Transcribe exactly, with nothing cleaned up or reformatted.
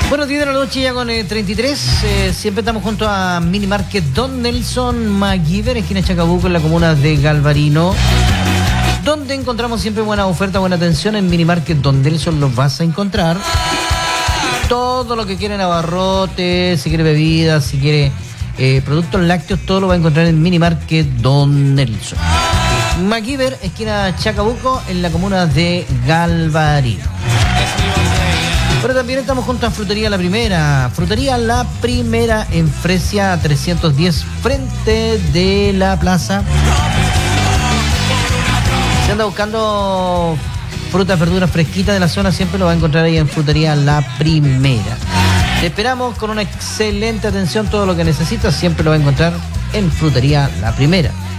Bueno, diez de la noche ya con eh, treinta y tres. Eh, siempre estamos junto a Mini Market Don Nelson MacGyver, esquina Chacabuco, en la comuna de Galvarino, donde encontramos siempre buena oferta, buena atención. En Mini Market Don Nelson los vas a encontrar todo lo que quieren, abarrotes, si quiere bebidas, si quiere eh, productos lácteos, todo lo va a encontrar en Mini Market Don Nelson MacGyver, esquina Chacabuco, en la comuna de Galvarino. Pero también estamos junto a Frutería La Primera. Frutería La Primera en Fresia trescientos diez, frente de la plaza. Si anda buscando frutas, verduras fresquitas de la zona, siempre lo va a encontrar ahí en Frutería La Primera. Te esperamos con una excelente atención. Todo lo que necesitas siempre lo va a encontrar en Frutería La Primera.